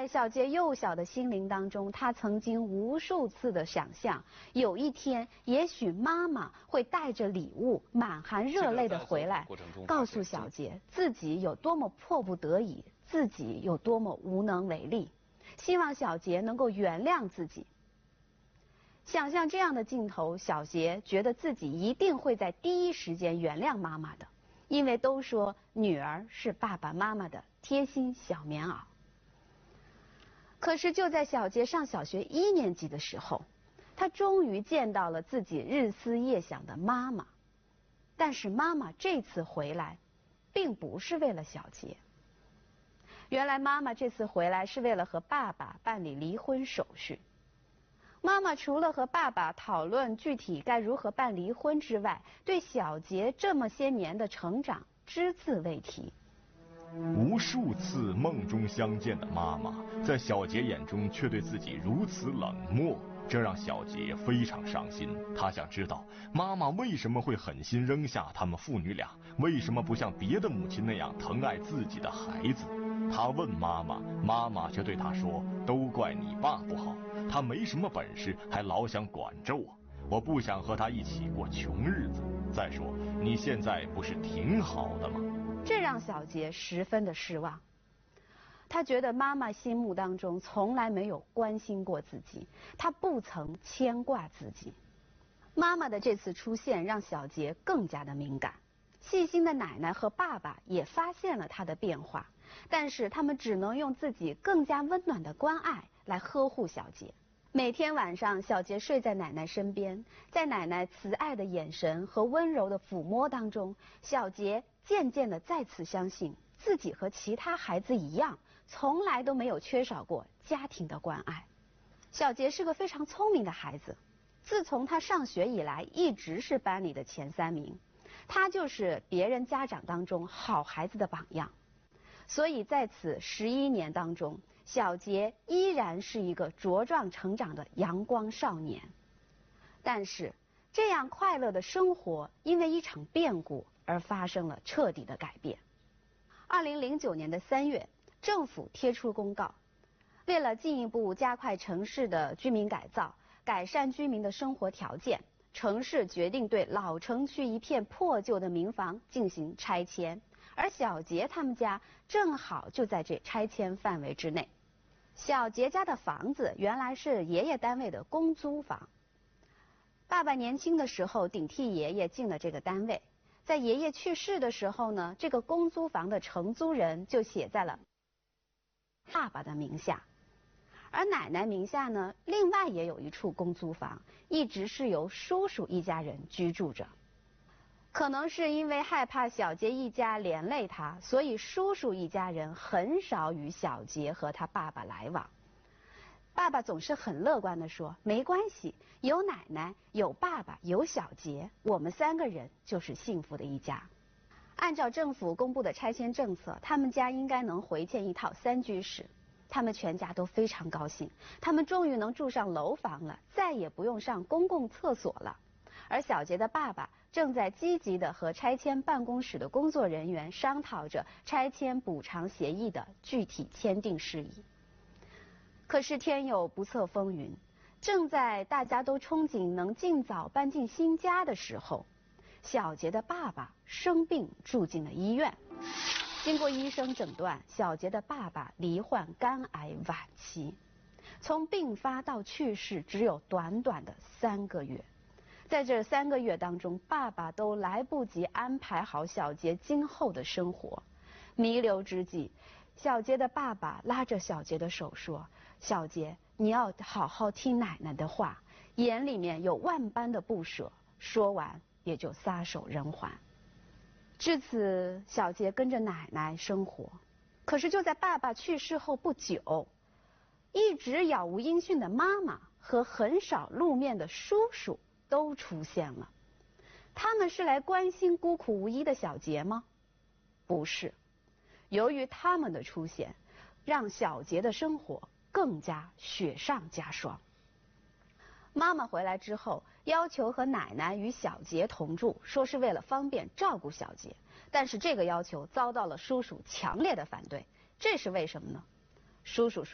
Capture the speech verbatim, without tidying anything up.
在小杰幼小的心灵当中，他曾经无数次的想象，有一天，也许妈妈会带着礼物，满含热泪的回来，告诉小杰自己有多么迫不得已，自己有多么无能为力，希望小杰能够原谅自己。想象这样的镜头，小杰觉得自己一定会在第一时间原谅妈妈的，因为都说女儿是爸爸妈妈的贴心小棉袄。可是就在小杰上小学一年级的时候，他终于见到了自己日思夜想的妈妈。但是妈妈这次回来，并不是为了小杰。原来妈妈这次回来是为了和爸爸办理离婚手续。妈妈除了和爸爸讨论具体该如何办离婚之外，对小杰这么些年的成长只字未提。 无数次梦中相见的妈妈，在小杰眼中却对自己如此冷漠，这让小杰非常伤心。他想知道妈妈为什么会狠心扔下他们父女俩，为什么不像别的母亲那样疼爱自己的孩子。他问妈妈，妈妈却对他说，都怪你爸不好，他没什么本事，还老想管着我，我不想和他一起过穷日子。再说你现在不是挺好的吗？ 这让小杰十分的失望。他觉得妈妈心目当中从来没有关心过自己，她不曾牵挂自己。妈妈的这次出现让小杰更加的敏感。细心的奶奶和爸爸也发现了他的变化，但是他们只能用自己更加温暖的关爱来呵护小杰。每天晚上，小杰睡在奶奶身边，在奶奶慈爱的眼神和温柔的抚摸当中，小杰渐渐地再次相信自己和其他孩子一样，从来都没有缺少过家庭的关爱。小杰是个非常聪明的孩子，自从他上学以来，一直是班里的前三名，他就是别人家长当中好孩子的榜样。所以在此十一年当中，小杰依然是一个茁壮成长的阳光少年。但是这样快乐的生活因为一场变故而发生了彻底的改变。二零零九年的三月，政府贴出公告，为了进一步加快城市的居民改造，改善居民的生活条件，城市决定对老城区一片破旧的民房进行拆迁，而小杰他们家正好就在这拆迁范围之内。小杰家的房子原来是爷爷单位的公租房，爸爸年轻的时候顶替爷爷进了这个单位，在爷爷去世的时候呢，这个公租房的承租人就写在了爸爸的名下，而奶奶名下呢，另外也有一处公租房，一直是由叔叔一家人居住着。可能是因为害怕小杰一家连累他，所以叔叔一家人很少与小杰和他爸爸来往。爸爸总是很乐观地说，没关系，有奶奶，有爸爸，有小杰，我们三个人就是幸福的一家。按照政府公布的拆迁政策，他们家应该能回迁一套三居室。他们全家都非常高兴，他们终于能住上楼房了，再也不用上公共厕所了。而小杰的爸爸正在积极地和拆迁办公室的工作人员商讨着拆迁补偿协议的具体签订事宜。可是天有不测风云，正在大家都憧憬能尽早搬进新家的时候，小杰的爸爸生病住进了医院。经过医生诊断，小杰的爸爸罹患肝癌晚期，从病发到去世只有短短的三个月。在这三个月当中，爸爸都来不及安排好小杰今后的生活。弥留之际，小杰的爸爸拉着小杰的手说，小杰，你要好好听奶奶的话，眼里面有万般的不舍。说完也就撒手人寰。至此，小杰跟着奶奶生活。可是就在爸爸去世后不久，一直杳无音讯的妈妈和很少露面的叔叔都出现了。他们是来关心孤苦无依的小杰吗？不是。由于他们的出现，让小杰的生活更加雪上加霜。妈妈回来之后，要求和奶奶与小杰同住，说是为了方便照顾小杰。但是这个要求遭到了叔叔强烈的反对，这是为什么呢？叔叔说